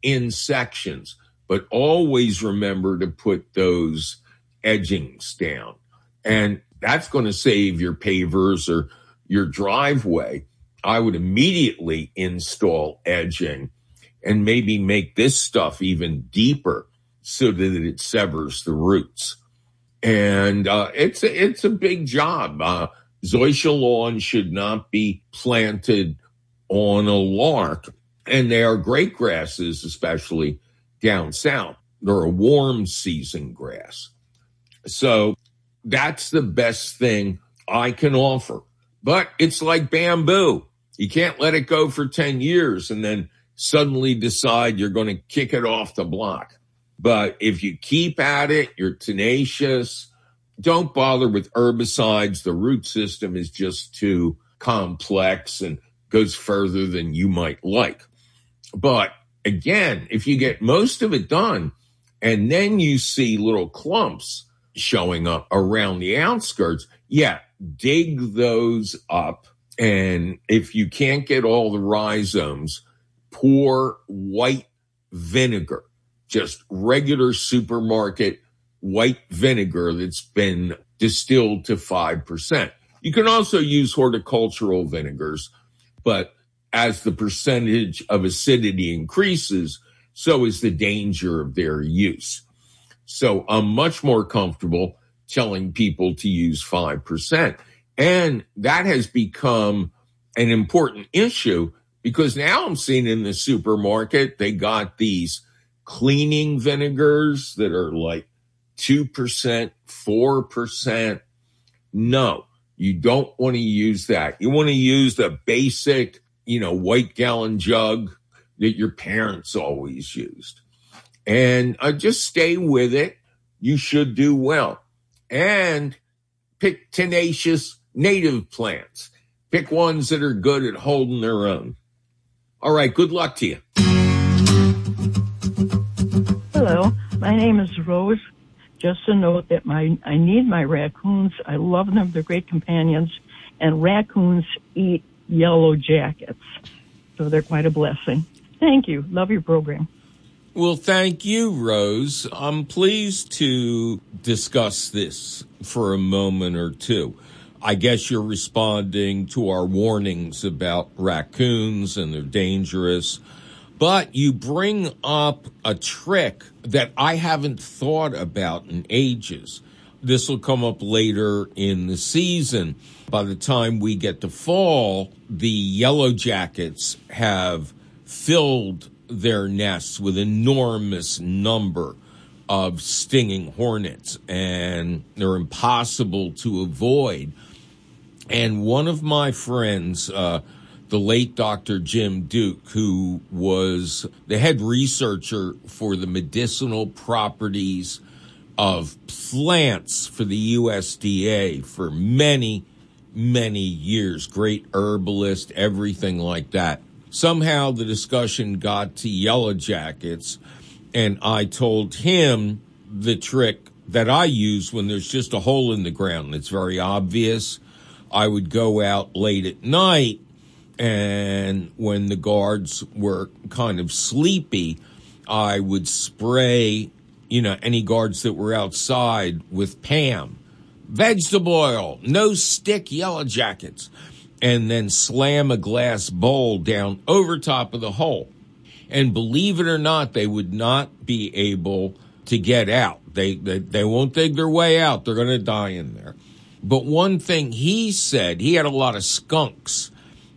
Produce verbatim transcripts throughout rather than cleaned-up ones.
in sections, but always remember to put those edgings down. And that's going to save your pavers or your driveway. I would immediately install edging and maybe make this stuff even deeper so that it severs the roots. And uh, it's, a, it's a big job. Uh, Zoysia lawn should not be planted on a lark, and they are great grasses, especially down south. They're a warm season grass. So that's the best thing I can offer. But it's like bamboo. You can't let it go for ten years and then suddenly decide you're going to kick it off the block. But if you keep at it, you're tenacious, don't bother with herbicides. The root system is just too complex and goes further than you might like. But again, if you get most of it done and then you see little clumps showing up around the outskirts, yeah, dig those up. And if you can't get all the rhizomes, pour white vinegar, just regular supermarket white vinegar that's been distilled to five percent. You can also use horticultural vinegars, but as the percentage of acidity increases, so is the danger of their use. So I'm much more comfortable telling people to use five percent. And that has become an important issue because now I'm seeing in the supermarket, they got these cleaning vinegars that are like two percent, four percent. No, you don't want to use that. You want to use the basic, you know, white gallon jug that your parents always used. And uh, just stay with it. You should do well. And pick tenacious native plants. Pick ones that are good at holding their own. All right, good luck to you. Hello, my name is Rose. Just a note that my I need my raccoons. I love them. They're great companions. And raccoons eat yellow jackets. So they're quite a blessing. Thank you. Love your program. Well, thank you, Rose. I'm pleased to discuss this for a moment or two. I guess you're responding to our warnings about raccoons and they're dangerous. But you bring up a trick that I haven't thought about in ages. This will come up later in the season. By the time we get to fall, the yellow jackets have filled their nests with enormous number of stinging hornets, and they're impossible to avoid. And one of my friends, uh, the late Doctor Jim Duke, who was the head researcher for the medicinal properties of plants for the U S D A for many, many years, great herbalist, everything like that. Somehow the discussion got to yellow jackets, and I told him the trick that I use when there's just a hole in the ground. It's very obvious. I would go out late at night, and when the guards were kind of sleepy, I would spray, you know, any guards that were outside with Pam. Vegetable oil, no stick yellow jackets. And then slam a glass bowl down over top of the hole. And believe it or not, they would not be able to get out. They, they, they won't dig their way out. They're going to die in there. But one thing he said, he had a lot of skunks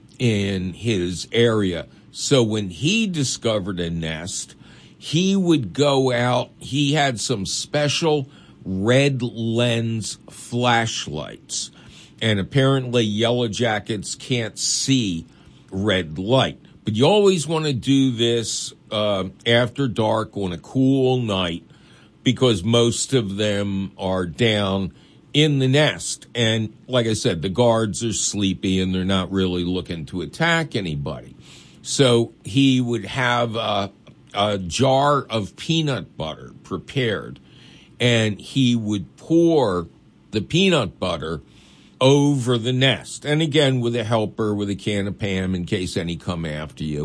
in his area. So when he discovered a nest, he would go out. He had some special red lens flashlights. And apparently yellow jackets can't see red light. But you always want to do this uh, after dark on a cool night because most of them are down in the nest. And like I said, the guards are sleepy and they're not really looking to attack anybody. So he would have a, a jar of peanut butter prepared, and he would pour the peanut butter over the nest. And again, with a helper, with a can of Pam in case any come after you.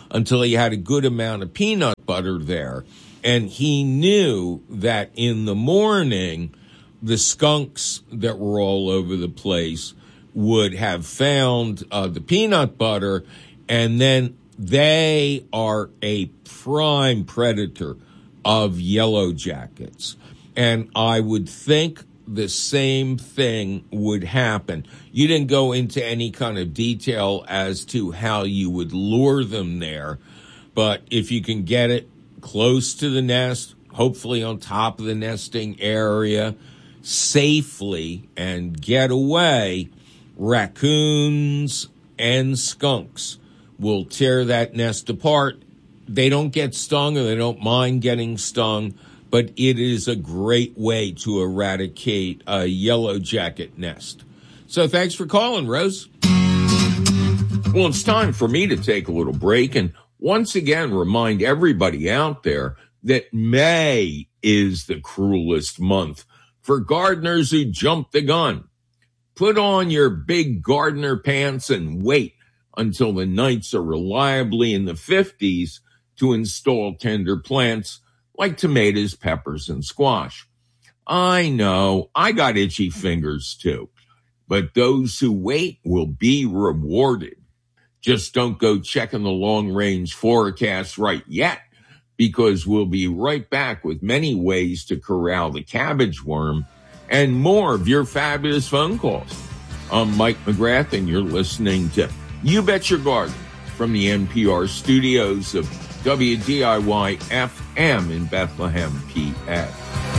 until he had a good amount of peanut butter there. And he knew that in the morning, the skunks that were all over the place would have found uh, the peanut butter, and then they are a prime predator of yellow jackets. And I would think the same thing would happen. You didn't go into any kind of detail as to how you would lure them there, but if you can get it close to the nest, hopefully on top of the nesting area, safely, and get away, raccoons and skunks will tear that nest apart. They don't get stung, or they don't mind getting stung, but it is a great way to eradicate a yellow jacket nest. So thanks for calling, Rose. Well, it's time for me to take a little break and once again remind everybody out there that May is the cruelest month for gardeners who jump the gun. Put on your big gardener pants and wait until the nights are reliably in the fifties to install tender plants like tomatoes, peppers, and squash. I know, I got itchy fingers too, but those who wait will be rewarded. Just don't go checking the long-range forecast right yet, because we'll be right back with many ways to corral the cabbage worm and more of your fabulous phone calls. I'm Mike McGrath, and you're listening to You Bet Your Garden from the N P R studios of W D I Y F M in Bethlehem, P A.